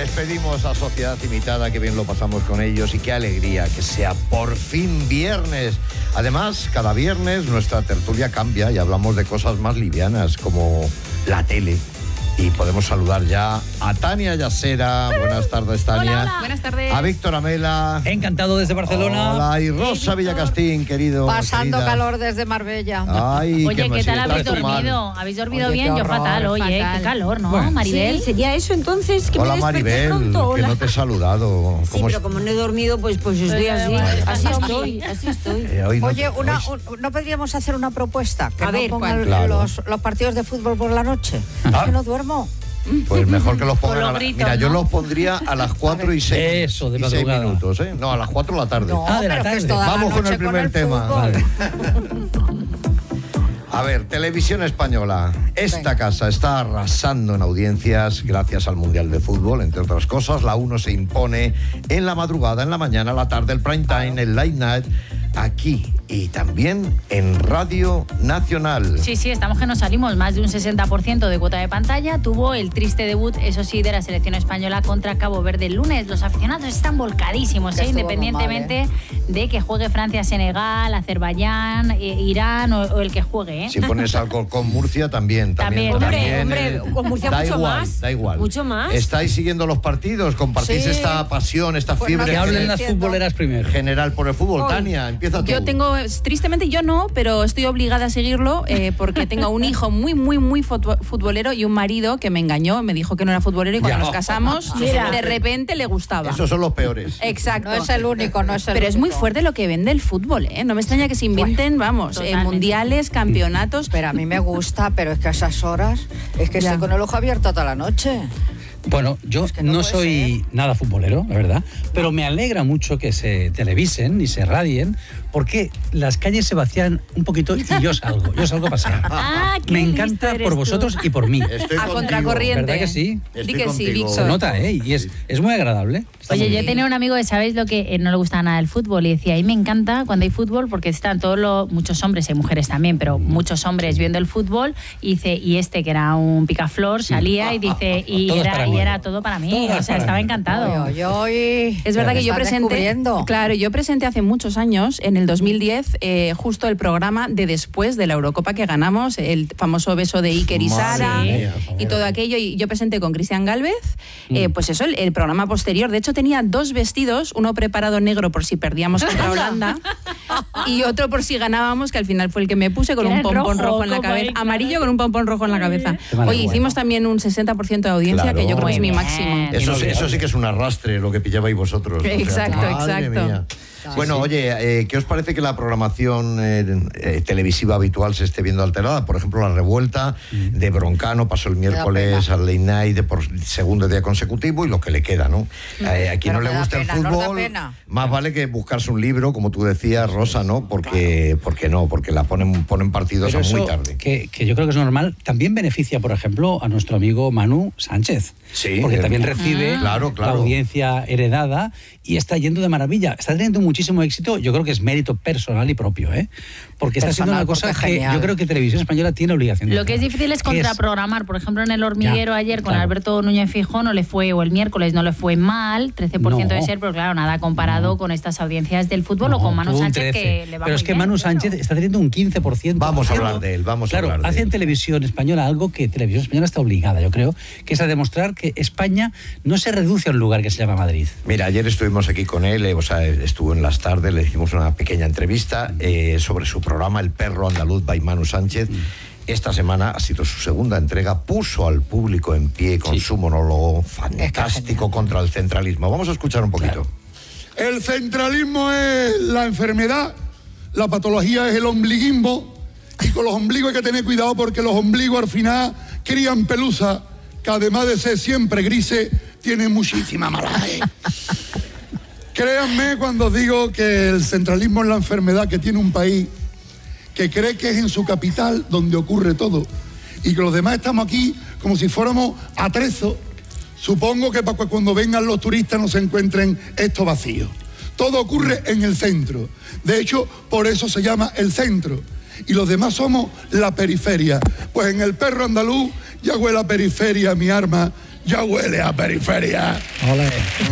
Despedimos a Sociedad Imitada, que bien lo pasamos con ellos y qué alegría que sea por fin viernes. Además, cada viernes nuestra tertulia cambia y hablamos de cosas más livianas como la tele. Y podemos saludar ya a Tania Yasera. Buenas tardes, Tania. Hola. Buenas tardes. A Víctor Amela. Encantado desde Barcelona. Hola, y Rosa Villacastín, querido. Pasando querida. calor desde Marbella. Ay, oye, ¿qué tal habéis estás tú mal. dormido? ¿Habéis dormido Oye, bien? qué Yo horror, fatal, oye, fatal. qué calor, ¿no, Bueno, Maribel? Sí, sería eso entonces, que Hola, me desperté Maribel, pronto. que Hola. no te he saludado. Sí, pero como no he dormido, pues estoy así. Así zombie. estoy. Hoy no, Oye, hoy- ¿no podríamos hacer una propuesta? Que A no ver, pongan ¿cuál? Claro. los partidos de fútbol por la noche. Ah. Es que no duermo. Pues mejor que los pongan los a la... gritos, Mira, yo ¿no? los pondría a las 4 y 6. Eso, de y 6 madrugada. minutos, ¿eh? No, a las 4 de la tarde. No, de la pero que es tarde. toda Vamos la con noche el primer tema. fútbol. Vale. A ver, Televisión Española. Esta casa está arrasando en audiencias gracias al Mundial de Fútbol, entre otras cosas. La 1 se impone en la madrugada, en la mañana, la tarde, el prime time, el late night, aquí y también en Radio Nacional. Sí, estamos que nos salimos. Más de un 60% de cuota de pantalla. Tuvo el triste debut, eso sí, de la selección española contra Cabo Verde el lunes. Los aficionados están volcadísimos, Que estuvo independientemente de que juegue Francia, Senegal, Azerbaiyán, Irán o el que juegue, ¿eh? Si pones algo con Murcia, también. Hombre, con Murcia da mucho igual, más. Da igual. Mucho más. ¿Estáis siguiendo los partidos? ¿Compartís Sí. esta pasión, esta Pues fiebre Que no sé. hablen las Entiendo. futboleras primero. general por el fútbol? Hoy. Tania, empieza tú. Yo tengo, tristemente yo no, pero estoy obligada a seguirlo porque tengo un hijo muy futbolero y un marido que me engañó, me dijo que no era futbolero y cuando Ya. nos casamos, Mira. de repente le gustaba. Esos son los peores. Exacto. No es el único, no es el Pero es muy único. fuerte lo que vende el fútbol, ¿eh? No me extraña que se inventen, vamos, totalmente. mundiales, campeonatos. Pero a mí me gusta, pero es que a esas horas es que Ya. estoy con el ojo abierto toda la noche. Bueno, yo que no no puede soy nada futbolero, la verdad, pero me alegra mucho que se televisen y se radien, porque las calles se vacían un poquito y yo salgo a pasear. Ah, qué Me listo encanta eres por tú. vosotros y por mí. Estoy A contigo. contracorriente. ¿Verdad que sí? Estoy Di que sí, contigo. Vic, Se nota, ¿eh? Y es muy agradable. Está Oye, muy yo bien. tenía un amigo que sabéis lo que no le gustaba nada el fútbol y decía, a mí me encanta cuando hay fútbol porque están muchos hombres, hay mujeres también, pero muchos hombres viendo el fútbol y dice, y este que era un picaflor salía y dice, y Todo es para mí. era todo para mí, Todo o es sea, para estaba mí. encantado. Es verdad que yo Estás presenté, descubriendo. claro, yo presenté hace muchos años, en el 2010, justo el programa de después de la Eurocopa que ganamos, el famoso beso de Iker y Madre Sara mía, y todo aquello. Y yo presenté con Cristian Gálvez, pues eso, el programa posterior. De hecho, tenía dos vestidos, uno preparado negro por si perdíamos contra Holanda y otro por si ganábamos, que al final fue el que me puse con Era un el pompón rojo, rojo en la como cabeza, ahí, claro. amarillo con un pompón rojo en la cabeza. Qué maravilla. Oye, hicimos también un 60% de audiencia, Claro. que yo creo que es Muy mi bien. máximo. Eso sí que es un arrastre lo que pillabais vosotros. Exacto, madre exacto. mía. Bueno, oye, ¿qué os parece que la programación televisiva habitual se esté viendo alterada? Por ejemplo, La Revuelta de Broncano pasó el miércoles al late night por segundo día consecutivo y lo que le queda, ¿no? A quien Pero no le me da gusta pena, el nos da fútbol, pena. más vale que buscarse un libro, como tú decías, Rosa, ¿no? Porque la ponen partidos Pero a muy eso, tarde. que yo creo que es normal, también beneficia, por ejemplo, a nuestro amigo Manu Sánchez. Sí, porque también recibe Claro. la audiencia heredada y está yendo de maravilla. Está teniendo muchísimo éxito, yo creo que es mérito personal y propio, ¿eh? Porque está haciendo una cosa porque que genial. yo creo que Televisión Española tiene obligación de Lo que es hacer. difícil es Que contraprogramar. Por ejemplo, en El Hormiguero Ya, ayer con claro. Alberto Núñez Fijón no le fue, o el miércoles no le fue mal, 13% de No. ser, pero claro, nada comparado con estas audiencias del fútbol o con Manu tuvo un Sánchez 13. que le va Pero muy es que bien, Manu claro. Sánchez está teniendo un 15%. Vamos a Haciendo- hablar de él, vamos a claro, hablar de hace él. en Televisión Española algo que Televisión Española está obligada, yo creo, que es a demostrar que España no se reduce a un lugar que se llama Madrid. Mira, ayer estuvimos aquí con él, estuvo en las tardes, le hicimos una pequeña entrevista sobre su programa El Perro Andaluz by Manu Sánchez. Esta semana ha sido su segunda entrega, puso al público en pie con su monólogo fantástico contra el centralismo. Vamos a escuchar un poquito. El centralismo es la enfermedad, la patología es el ombliguismo y con los ombligos hay que tener cuidado porque los ombligos al final crían pelusa que además de ser siempre grises, tienen muchísima malaje. Créanme cuando os digo que el centralismo es la enfermedad que tiene un país que cree que es en su capital donde ocurre todo y que los demás estamos aquí como si fuéramos atrezos. Supongo que para cuando vengan los turistas no se encuentren esto vacío. Todo ocurre en el centro. De hecho, por eso se llama el centro. Y los demás somos la periferia. Pues en El Perro Andaluz ya huele a periferia mi arma, ya huele a periferia. Ole.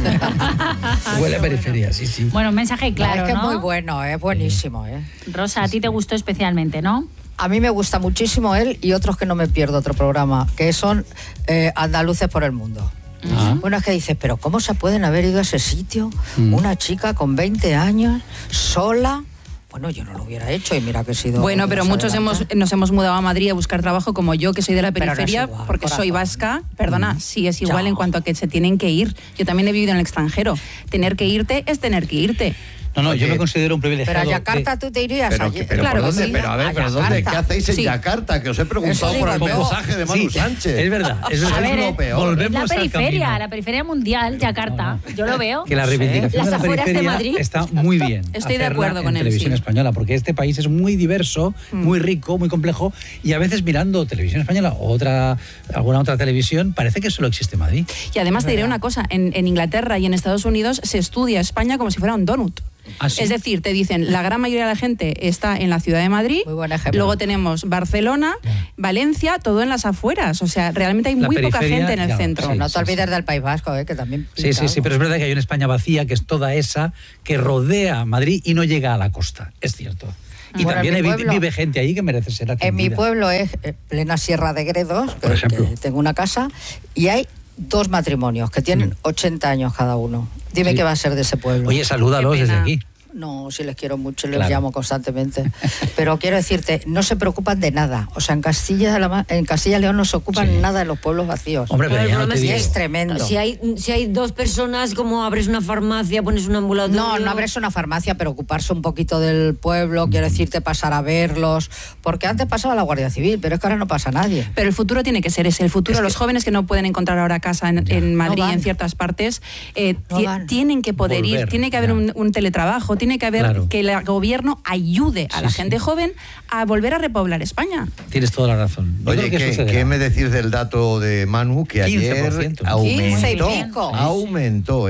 Huele a periferia, sí, sí. Bueno, un mensaje claro, es que ¿no? es muy bueno, es buenísimo. Rosa, a ti te gustó especialmente, ¿no? A mí me gusta muchísimo él y otros que no me pierdo otro programa, que son Andaluces por el Mundo. Bueno, es que dices, pero ¿cómo se pueden haber ido a ese sitio? Una chica con 20 años, sola. Bueno, yo no lo hubiera hecho y mira que he sido... Bueno, pero muchos nos hemos mudado a Madrid a buscar trabajo, como yo, que soy de la Pero no es periferia, igual, porque corazón. soy vasca. Perdona, sí es igual No. en cuanto a que se tienen que ir. Yo también he vivido en el extranjero. Tener que irte es tener que irte. No, yo Oye, me considero un privilegiado. Pero a Yakarta tú te irías Pero, allí. pero Claro ¿por que dónde? sí. Pero a ver, A ¿pero dónde? ¿Qué Yakarta. hacéis en Sí. Yakarta? Que os he preguntado Eso por el digo yo. mensaje de Manu Sí, Sánchez. es verdad. Es Eso verdad. A ver, es lo peor. volvemos La al periferia, camino. la periferia mundial, Yakarta. Yo lo veo. Que la reivindicación Las de la afueras de periferia Madrid. está muy bien. Estoy de hacerla acuerdo con en él, televisión sí. española, porque este país es muy diverso, muy rico, muy complejo, y a veces mirando televisión española o alguna otra televisión, parece que solo existe Madrid. Y además te diré una cosa, en Inglaterra y en Estados Unidos se estudia España como si fuera un donut. ¿Ah, sí? Es decir, te dicen, la gran mayoría de la gente está en la ciudad de Madrid, Muy buen ejemplo. luego tenemos Barcelona, Valencia, todo en las afueras. O sea, realmente hay La muy poca periferia, gente en el ya, centro. sí. No te olvides del País Vasco, que también... Sí, pinta sí, sí, algo. pero es verdad que hay una España vacía, que es toda esa, que rodea Madrid y no llega a la costa, es cierto. Y Bueno, también en mi pueblo- vive gente allí que merece ser atendida. En mi pueblo es plena Sierra de Gredos, Por ejemplo. que tengo una casa, y hay 2 matrimonios que tienen 80 años cada uno. Dime Sí. qué va a ser de ese pueblo. Oye, salúdalos Qué desde pena. aquí. No, sí les quiero mucho, les Claro. llamo constantemente. Pero quiero decirte, no se preocupan de nada. O sea, en Castilla y León no se ocupan Sí. nada de los pueblos vacíos. Hombre, pero Pero el ya no problema te es digo. que es tremendo. Si hay 2 personas, como abres una farmacia, pones un ambulatorio... No abres una farmacia, pero ocuparse un poquito del pueblo, quiero decirte, pasar a verlos. Porque antes pasaba la Guardia Civil, pero es que ahora no pasa nadie. Pero el futuro tiene que ser ese. El futuro, los jóvenes que no pueden encontrar ahora casa en Madrid No y van. en ciertas partes, No van. tienen que poder Volver, ir, tiene que haber ya. un teletrabajo, tiene que haber Claro. que el gobierno ayude a la Sí, gente sí. joven a volver a repoblar España. Tienes toda la razón. Yo Oye, creo que sucederá. ¿qué me decís del dato de Manu? Que ayer 15%. aumentó, 15 y pico. aumentó,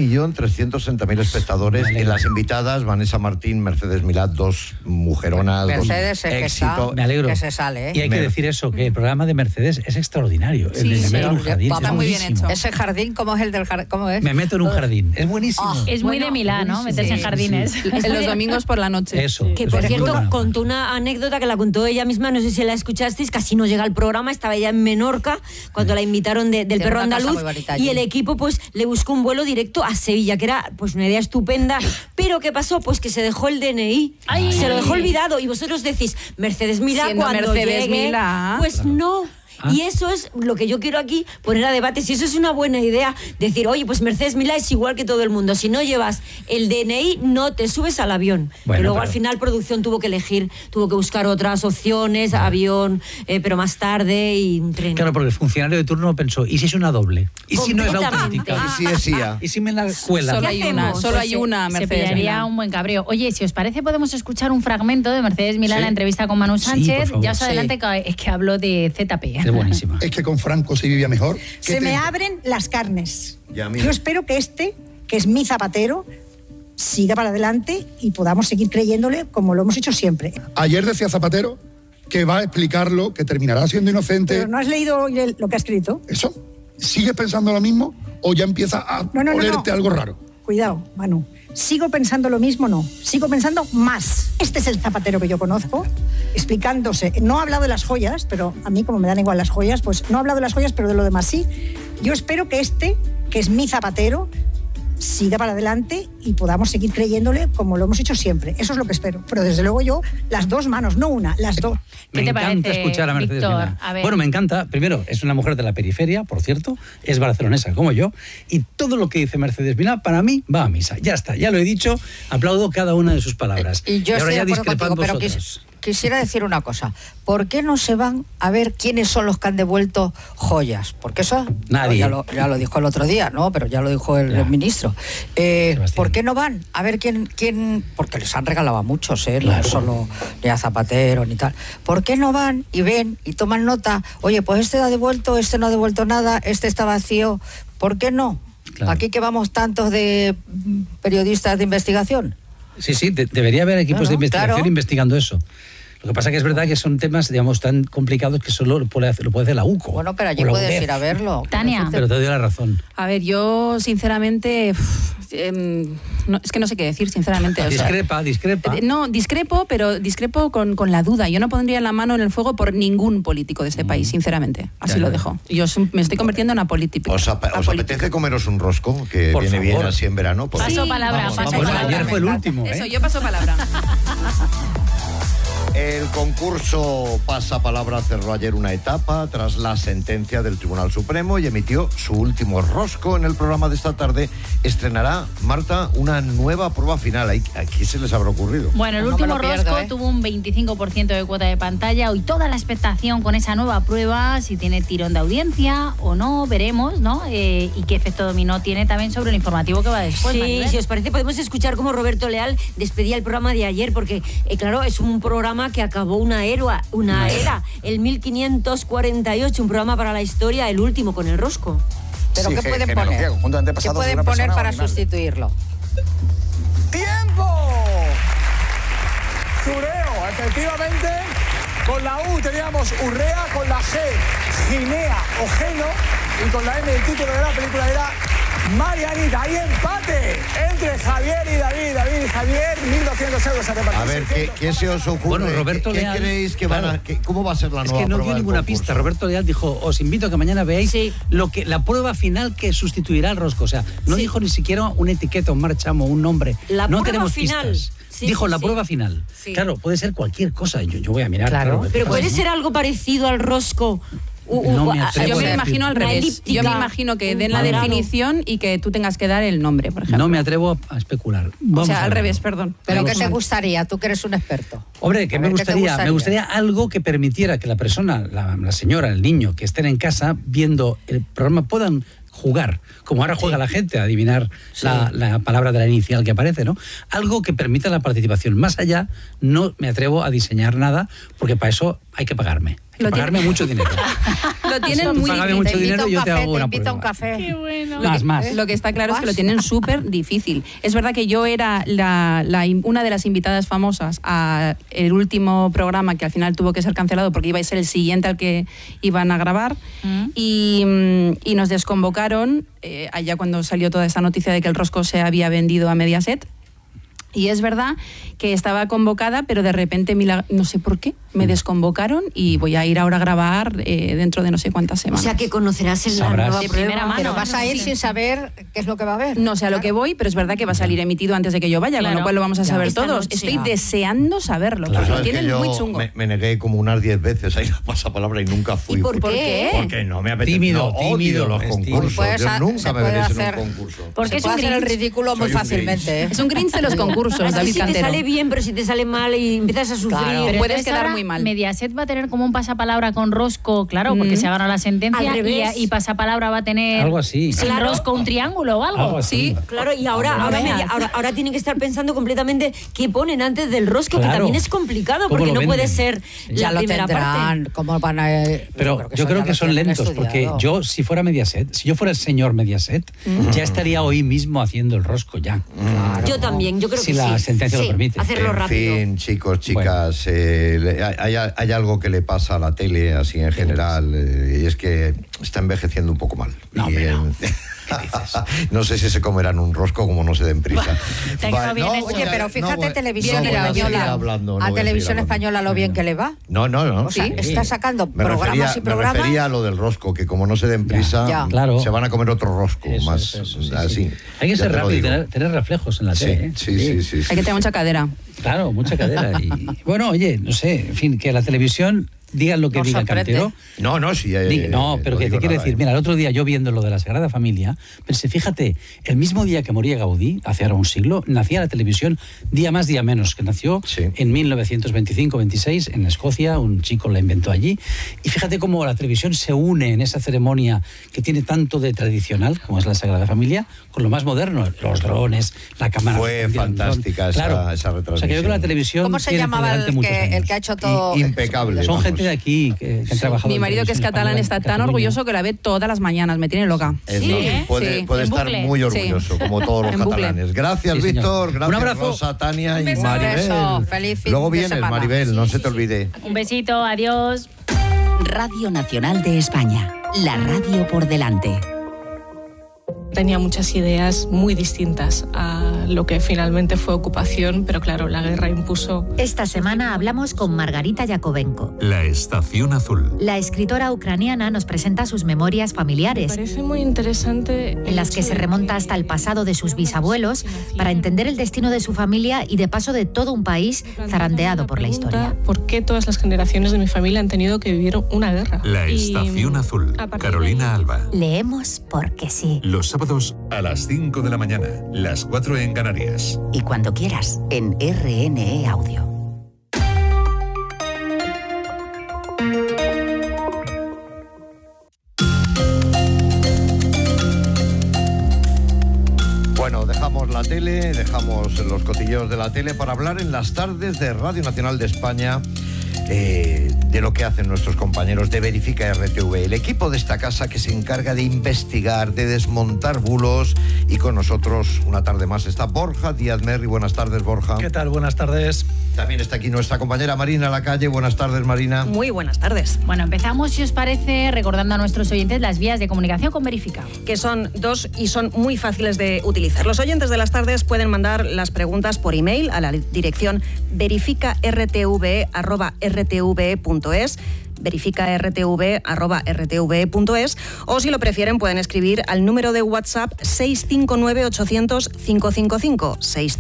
1.360.000 espectadores. Me En alegro. las invitadas, Vanessa Martín, Mercedes Milá, 2 mujeronas, Mercedes 2 es que está- éxito. Me alegro. Que se sale, ¿eh? Y hay que Me- decir eso, que el programa de Mercedes es extraordinario. El de Sí, Me sí. meto en un jardín. Está es muy bien buenísimo. hecho. Ese jardín, ¿cómo es el del jardín? ¿Cómo es? Me meto en un jardín. Es buenísimo. Es muy Bueno, de Milán, ¿no? Meterse en sí, jardines. sí. En los domingos por la noche. Eso. Que es por un cierto, programa. contó una anécdota que la contó ella misma, no sé si la escuchasteis, casi no llega al programa, estaba ella en Menorca cuando la invitaron del Tiene perro una casa andaluz muy bonita allí. y el equipo pues le buscó un vuelo directo a Sevilla, que era pues una idea estupenda, pero ¿qué pasó? Pues que se dejó el DNI, Ay. se lo dejó olvidado y vosotros decís, Mercedes Milá Siendo cuando Mercedes llegue, Milá. pues no. Ah. Y eso es lo que yo quiero aquí poner a debate. Si eso es una buena idea, decir, oye, pues Mercedes Milá es igual que todo el mundo. Si no llevas el DNI, no te subes al avión. Bueno, que luego pero- al final producción tuvo que elegir, tuvo que buscar otras opciones, avión, pero más tarde y un tren. Claro, porque el funcionario de turno pensó, ¿y si es una doble? ¿Y si no es la Completamente. auténtica? Y si es IA. ¿Y si me la cuela? Solo ¿Qué hay una, hacemos? solo Pues hay una Se Mercedes pillaría Milá. un buen cabreo. Oye, si os parece, podemos escuchar un fragmento de Mercedes Milá en Sí. la entrevista con Manu Sí, Sánchez. por favor. Ya os adelante que habló de ZP. Es buenísima. Es que con Franco se vivía mejor. Se me abren las carnes. Ya, mira. Yo espero que que es mi Zapatero, siga para adelante y podamos seguir creyéndole como lo hemos hecho siempre. Ayer decía Zapatero que va a explicarlo, que terminará siendo inocente. Pero ¿no has leído hoy lo que ha escrito? ¿Eso? ¿Sigues pensando lo mismo o ya empieza a No. olerte algo raro? Cuidado, Manu. ¿Sigo pensando lo mismo? No. Sigo pensando más. Este es el Zapatero que yo conozco, explicándose. No ha hablado de las joyas, pero a mí, como me dan igual las joyas, pues no ha hablado de las joyas, pero de lo demás sí. Yo espero que que es mi Zapatero, siga para adelante y podamos seguir creyéndole como lo hemos hecho siempre. Eso es lo que espero. Pero desde luego yo, las 2 manos, no una, las 2. Me ¿Qué te encanta parece, escuchar a Mercedes Víctor? Milá. A ver. Bueno, me encanta. Primero, es una mujer de la periferia, por cierto, es barcelonesa como yo, y todo lo que dice Mercedes Milá, para mí, va a misa. Ya está, ya lo he dicho, aplaudo cada una de sus palabras. Y yo ahora estoy ya de acuerdo discrepad contigo, pero vosotros. quisiera decir una cosa. ¿Por qué no se van a ver quiénes son los que han devuelto joyas? Porque eso Nadie. ya lo dijo el otro día, ¿no? Pero ya lo dijo el Ya. ministro. Sebastián. ¿Por qué no van a ver quién? Porque les han regalado a muchos, Claro. no solo ni a Zapatero ni tal. ¿Por qué no van y ven y toman nota? Oye, pues este ha devuelto, este no ha devuelto nada, este está vacío. ¿Por qué no? Claro. Aquí que vamos tantos de periodistas de investigación. Sí, debería haber equipos No, de investigación claro. investigando eso. Lo que pasa que es verdad que son temas, digamos, tan complicados que solo lo puede hacer la UCO. Bueno, pero allí puedes ir a verlo. Tania. Pero te doy la razón. A ver, yo sinceramente, es que no sé qué decir, sinceramente. Discrepa. No, discrepo, pero discrepo con la duda. Yo no pondría la mano en el fuego por ningún político de este país, sinceramente. Así lo dejo. Yo me estoy convirtiendo en una política. ¿Os apetece comeros un rosco que viene bien así en verano? Pues paso palabra. Ayer fue el último. Eso, yo paso palabra. El concurso Pasapalabra cerró ayer una etapa tras la sentencia del Tribunal Supremo y emitió su último rosco. En el programa de esta tarde estrenará, Marta, una nueva prueba final. ¿A quién se les habrá ocurrido? Bueno, el último rosco tuvo un 25% de cuota de pantalla. Hoy toda la expectación con esa nueva prueba, si tiene tirón de audiencia o no, veremos, ¿no? Y qué efecto dominó tiene también sobre el informativo que va después. Sí, Maribel. si os parece, podemos escuchar cómo Roberto Leal despedía el programa de ayer, porque, claro, es un programa que acabó una era, el 1548, un programa para la historia, el último con el rosco. ¿Pero qué pueden poner? ¿Qué pueden poner para sustituirlo? ¡Tiempo! Zureo, efectivamente. Con la U teníamos Urrea, con la G, Ginea o Geno, y con la M el título de la película era Marianita. Hay empate entre Javier y David. David y Javier, 1.200 euros a repartir. A ver, ¿qué se os ocurre? Bueno, Roberto ¿Qué Leal, creéis que van a... ¿Cómo va a ser la nueva prueba? Es que no dio ninguna pista. Roberto Leal dijo, os invito a que mañana veáis la prueba final que sustituirá al rosco. O sea, no dijo ni siquiera una etiqueta, un marchamo, un nombre. No tenemos final. pistas. Dijo la prueba final. Sí. Claro, puede ser cualquier cosa. Yo voy a mirar. Claro. Pero puede ser algo parecido al rosco. No me atrevo yo me lo imagino al revés. Yo me imagino que den la definición y que tú tengas que dar el nombre, por ejemplo. No me atrevo a especular. Vamos al revés, perdón. ¿Pero qué te gustaría? Tú que eres un experto. Hombre, ¿qué me gustaría? Me gustaría algo que permitiera que la persona, la señora, el niño, que estén en casa viendo el programa puedan jugar, como ahora juega la gente a adivinar la palabra de la inicial que aparece, ¿no? Algo que permita la participación. Más allá, no me atrevo a diseñar nada, porque para eso hay que pagarme. Hay que pagarme mucho dinero. Lo tienen muy difícil. Mucho dinero y yo te hago una invita prueba. Un café. Qué bueno. Más. Lo que está claro es que lo tienen súper difícil. Es verdad que yo era una de las invitadas famosas a el último programa que al final tuvo que ser cancelado porque iba a ser el siguiente al que iban a grabar y nos desconvocaron allá cuando salió toda esta noticia de que el rosco se había vendido a Mediaset. Y es verdad que estaba convocada, pero de repente, no sé por qué, me desconvocaron y voy a ir ahora a grabar dentro de no sé cuántas semanas. O sea, que conocerás en la nueva primera mano. Pero vas a ir sin saber qué es lo que va a haber. No sé a lo que voy, pero es verdad que va a salir emitido antes de que yo vaya, con lo cual lo vamos a saber todos. Estoy deseando saberlo, porque lo tienen muy chungo. Me negué como unas 10 veces a ir a Pasapalabra y nunca fui. ¿Y por qué? Porque no me apetece. Tímido los concursos. Yo nunca me merecí en un concurso. Porque se puede hacer el ridículo muy fácilmente. Es un Grinch de los concursos, David Cantero. Si te sale bien, pero si te sale mal y empiezas a sufrir. Pero puedes quedar muy mal. Mediaset va a tener como un pasapalabra con rosco, claro, porque se ha ganado la sentencia y pasapalabra va a tener algo así. Sin rosco un triángulo o algo. Sí, claro, y ahora tienen que estar pensando completamente qué ponen antes del rosco, que también es complicado, porque no puede ser ya la primera parte. ¿Cómo van a...? Pero yo creo que son lentos, porque yo, si fuera Mediaset, si yo fuera el señor Mediaset, ya estaría hoy mismo haciendo el rosco ya. Yo también, yo creo que sí. Si la sentencia lo permite. Hacerlo rápido. En fin, chicos, chicas, hay algo que le pasa a la tele así en general, y es que está envejeciendo un poco mal. No sé si se comerán un rosco como no se den prisa. Oye, pero fíjate, Televisión Española. A Televisión Española lo bien que le va. No. O sea, está sacando programas y programas. Me refería a lo del rosco, que como no se den prisa, se van a comer otro rosco más así. Hay que ser rápido y tener reflejos en la tele. Sí. Hay que tener mucha cadera. Claro, mucha cadera. Y bueno, oye, no sé, en fin, que la televisión digan lo que diga Cantero. Sí. Pero que te quiero decir, mira, el otro día yo viendo lo de la Sagrada Familia, pensé, fíjate, el mismo día que moría Gaudí, hace ahora un siglo, nacía la televisión día más, día menos, que nació en 1925-26 en Escocia, un chico la inventó allí, y fíjate cómo la televisión se une en esa ceremonia que tiene tanto de tradicional, como es la Sagrada Familia, con lo más moderno, los drones, la cámara. Fue fantástica esa retransmisión. O sea, que yo creo que la televisión... ¿Cómo se llamaba el que ha hecho todo? Impecable. Son gente gente de aquí que han trabajado. Mi marido, que es catalán, está tan orgulloso que la ve todas las mañanas. Me tiene loca. Puede estar muy orgulloso, como todos los catalanes. Gracias, Víctor. Gracias, Rosa, Tania y Maribel. Feliz Luego fin de vienes, semana. Maribel, no se te olvide. Un besito, adiós. Radio Nacional de España, la radio por delante. Tenía muchas ideas muy distintas a lo que finalmente fue ocupación, pero claro, la guerra impuso. Esta semana hablamos con Margarita Yakovenko. La Estación Azul. La escritora ucraniana nos presenta sus memorias familiares. Me parece muy interesante en las que se remonta hasta el pasado de sus bisabuelos para entender el destino de su familia y de paso de todo un país zarandeado por la historia. ¿Por qué todas las generaciones de mi familia han tenido que vivir una guerra? La Estación Azul. Carolina Alba. Leemos porque sí. Los sábados a las 5 de la mañana, las 4 en Canarias. Y cuando quieras, en RNE Audio. Bueno, dejamos la tele, dejamos los cotilleos de la tele para hablar en las tardes de Radio Nacional de España de lo que hacen nuestros compañeros de Verifica RTV, el equipo de esta casa que se encarga de investigar, de desmontar bulos, y con nosotros una tarde más está Borja Díaz Merri. Buenas tardes, Borja. ¿Qué tal? Buenas tardes. También está aquí nuestra compañera Marina Lacalle. Buenas tardes, Marina. Muy buenas tardes. Bueno, empezamos, si os parece, recordando a nuestros oyentes las vías de comunicación con Verifica. Que son 2 y son muy fáciles de utilizar. Los oyentes de las tardes pueden mandar las preguntas por email a la dirección verificartv@rtve.es, verificartv@rtve.es, o si lo prefieren pueden escribir al número de WhatsApp 659-800-555,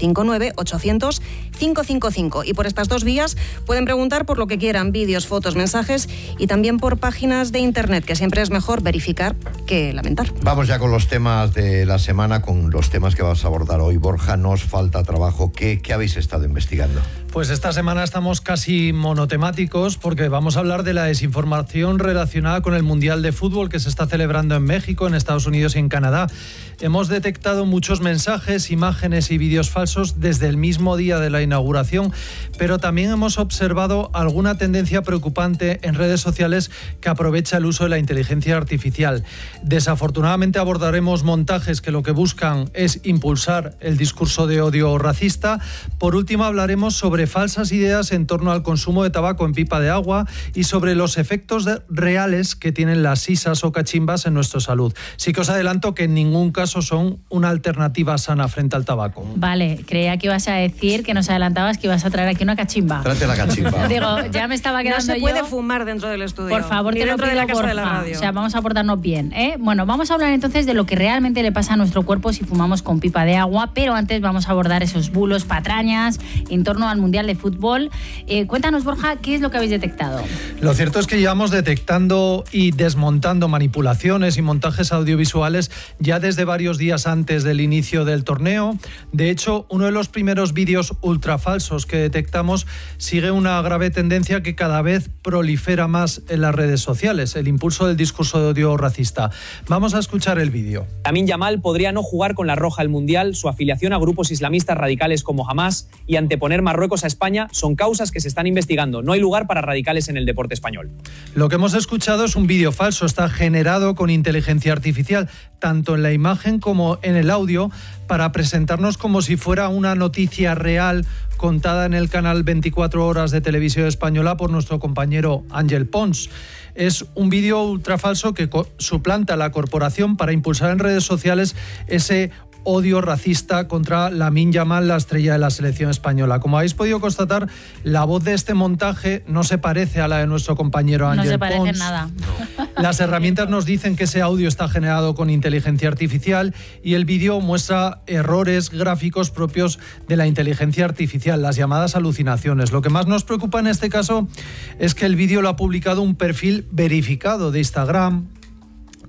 659-800-555. Y por estas 2 vías pueden preguntar por lo que quieran, vídeos, fotos, mensajes, y también por páginas de internet, que siempre es mejor verificar que lamentar. Vamos ya con los temas de la semana, con los temas que vas a abordar hoy. Borja, nos falta trabajo. ¿Qué habéis estado investigando? Pues esta semana estamos casi monotemáticos porque vamos a hablar de la desinformación relacionada con el Mundial de Fútbol que se está celebrando en México, en Estados Unidos y en Canadá. Hemos detectado muchos mensajes, imágenes y vídeos falsos desde el mismo día de la inauguración, pero también hemos observado alguna tendencia preocupante en redes sociales que aprovecha el uso de la inteligencia artificial. Desafortunadamente abordaremos montajes que lo que buscan es impulsar el discurso de odio racista. Por último, hablaremos sobre falsas ideas en torno al consumo de tabaco en pipa de agua y sobre los efectos reales que tienen las sisas o cachimbas en nuestra salud. Sí que os adelanto que en ningún caso son una alternativa sana frente al tabaco. Vale, creía que ibas a decir, que nos adelantabas que ibas a traer aquí una cachimba. Tráete la cachimba. Digo, ya me estaba quedando No se puede yo. fumar dentro del estudio. Por favor, ni te lo dentro de pido, la casa de la Borja. radio. O sea, vamos a portarnos bien, ¿eh? Bueno, vamos a hablar entonces de lo que realmente le pasa a nuestro cuerpo si fumamos con pipa de agua, pero antes vamos a abordar esos bulos, patrañas en torno al Mundial de Fútbol. Cuéntanos, Borja, ¿qué es lo que habéis detectado? Lo cierto es que llevamos detectando y desmontando manipulaciones y montajes audiovisuales ya desde varios días antes del inicio del torneo. De hecho, uno de los primeros vídeos ultrafalsos que detectamos sigue una grave tendencia que cada vez prolifera más en las redes sociales, el impulso del discurso de odio racista. Vamos a escuchar el vídeo. Lamine Yamal podría no jugar con la roja al Mundial. Su afiliación a grupos islamistas radicales como Hamas y anteponer Marruecos a España son causas que se están investigando. No hay lugar para radicales en el deporte español. Lo que hemos escuchado es un vídeo falso, está generado con inteligencia artificial, tanto en la imagen como en el audio, para presentarnos como si fuera una noticia real contada en el canal 24 Horas de Televisión Española por nuestro compañero Ángel Pons. Es un vídeo ultrafalso que suplanta a la corporación para impulsar en redes sociales ese odio racista contra Lamine Yamal, la estrella de la selección española. Como habéis podido constatar, la voz de este montaje no se parece a la de nuestro compañero Ángel Pons. No se parece en nada. Las herramientas nos dicen que ese audio está generado con inteligencia artificial y el vídeo muestra errores gráficos propios de la inteligencia artificial, las llamadas alucinaciones. Lo que más nos preocupa en este caso es que el vídeo lo ha publicado un perfil verificado de Instagram,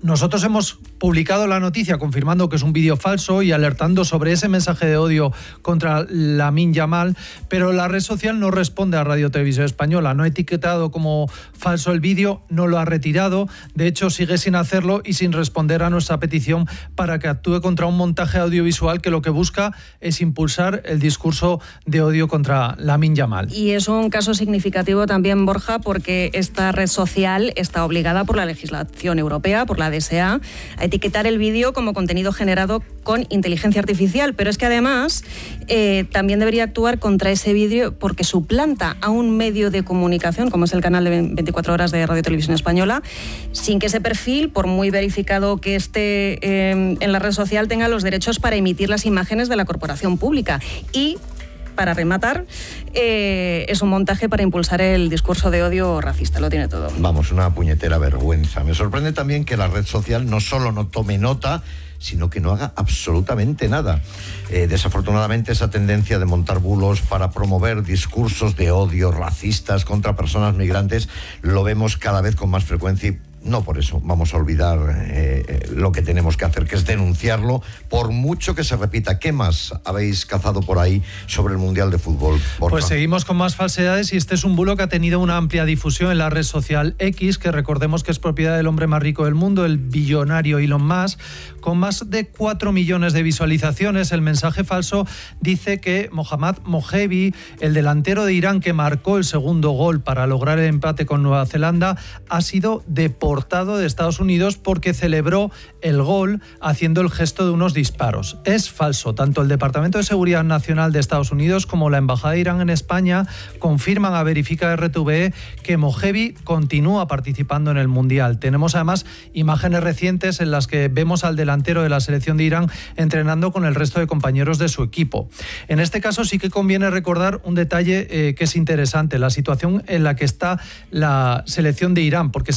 Nosotros hemos publicado la noticia confirmando que es un vídeo falso y alertando sobre ese mensaje de odio contra Lamine Yamal, pero la red social no responde a Radio Televisión Española. No ha etiquetado como falso el vídeo, no lo ha retirado. De hecho, sigue sin hacerlo y sin responder a nuestra petición para que actúe contra un montaje audiovisual que lo que busca es impulsar el discurso de odio contra Lamine Yamal. Y es un caso significativo también, Borja, porque esta red social está obligada por la legislación europea, por la DSA, a etiquetar el vídeo como contenido generado con inteligencia artificial, pero es que además también debería actuar contra ese vídeo porque suplanta a un medio de comunicación, como es el canal de 24 horas de Radio Televisión Española, sin que ese perfil, por muy verificado que esté en la red social, tenga los derechos para emitir las imágenes de la corporación pública. Y para rematar, es un montaje para impulsar el discurso de odio racista, lo tiene todo. Vamos, una puñetera vergüenza. Me sorprende también que la red social no solo no tome nota, sino que no haga absolutamente nada. Desafortunadamente, esa tendencia de montar bulos para promover discursos de odio racistas contra personas migrantes lo vemos cada vez con más frecuencia y no por eso vamos a olvidar lo que tenemos que hacer, que es denunciarlo, por mucho que se repita. ¿Qué más habéis cazado por ahí sobre el Mundial de Fútbol, Borja? Pues seguimos con más falsedades y este es un bulo que ha tenido una amplia difusión en la red social X, que recordemos que es propiedad del hombre más rico del mundo, el billonario Elon Musk, con más de 4 millones de visualizaciones. El mensaje falso dice que Mohammad Mojebi, el delantero de Irán que marcó el segundo gol para lograr el empate con Nueva Zelanda, ha sido deportado de Estados Unidos porque celebró el gol haciendo el gesto de unos disparos. Es falso. Tanto el Departamento de Seguridad Nacional de Estados Unidos como la Embajada de Irán en España confirman a Verifica RTVE que Mojebi continúa participando en el Mundial. Tenemos además imágenes recientes en las que vemos al delantero de la selección de Irán entrenando con el resto de compañeros de su equipo. En este caso sí que conviene recordar un detalle que es interesante, la situación en la que está la selección de Irán, porque